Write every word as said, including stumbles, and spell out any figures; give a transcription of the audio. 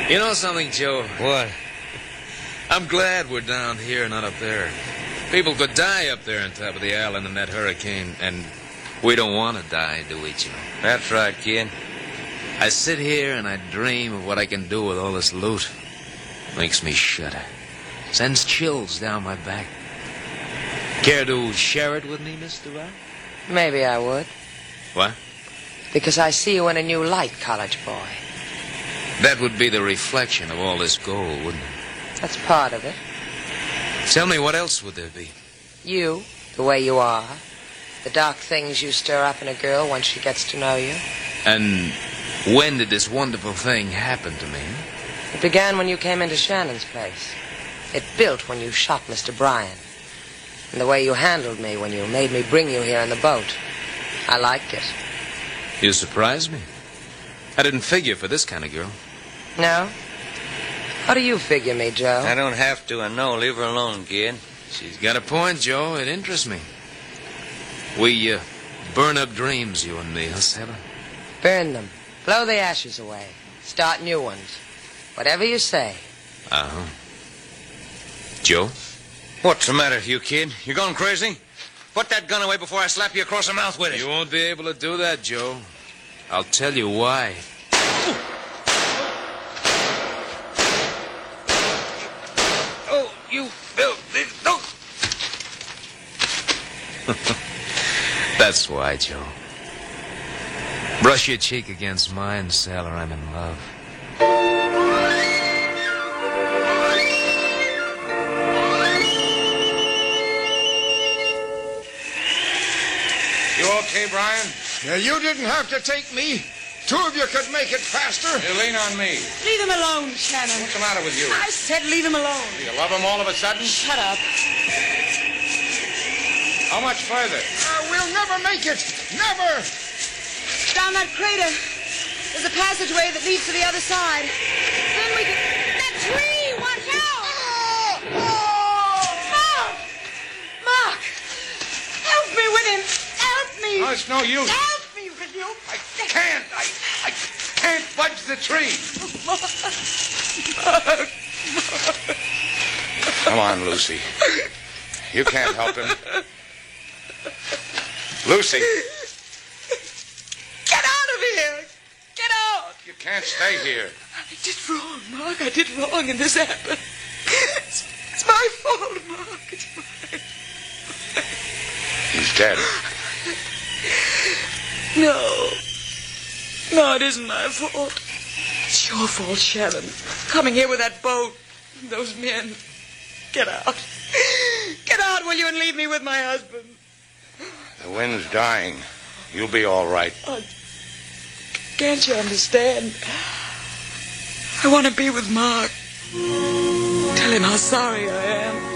You know something, Joe? What? I'm glad we're down here, not up there. People could die up there on top of the island in that hurricane, and we don't want to die, do we, Joe? That's right, kid. I sit here and I dream of what I can do with all this loot. Makes me shudder. Sends chills down my back. Care to share it with me, Mister Brown? Maybe I would. What? Because I see you in a new light, college boy. That would be the reflection of all this gold, wouldn't it? That's part of it. Tell me, what else would there be? You, the way you are. The dark things you stir up in a girl once she gets to know you. And when did this wonderful thing happen to me? It began when you came into Shannon's place. It built when you shot Mister Bryan. And the way you handled me when you made me bring you here in the boat. I liked it. You surprised me. I didn't figure for this kind of girl. No? How do you figure me, Joe? I don't have to, I know. Leave her alone, kid. She's got a point, Joe. It interests me. We uh, burn up dreams, you and me, huh, Sarah? Burn them. Blow the ashes away. Start new ones. Whatever you say. Uh-huh. Joe? What's the matter with you, kid? You gone crazy? Put that gun away before I slap you across the mouth with it. You won't be able to do that, Joe. I'll tell you why. Oh, you... Oh, no. That's why, Joe. Brush your cheek against mine, Sal, or I'm in love. You okay, Brian? Yeah, you didn't have to take me. Two of you could make it faster. You lean on me. Leave him alone, Shannon. What's the matter with you? I said leave him alone. Do you love him all of a sudden? Shut up. How much further? Uh, we'll never make it. Never. Down that crater. There's a passageway that leads to the other side. Then we can... That tree! Watch out! Oh! Oh! Mark! Mark! Help me with him! Help me! Oh, it's no use. Help me, will you? I can't. I, I can't budge the tree. Mark! Come on, Lucy. You can't help him. Lucy. Get out of here! Get out! You can't stay here. I did wrong, Mark. I did wrong, and this happened. It's, it's my fault, Mark. It's mine. He's dead. No. No, it isn't my fault. It's your fault, Shannon. Coming here with that boat. Those men. Get out. Get out, will you, and leave me with my husband. The wind's dying. You'll be all right. Oh, can't you understand? I want to be with Mark. Tell him how sorry I am.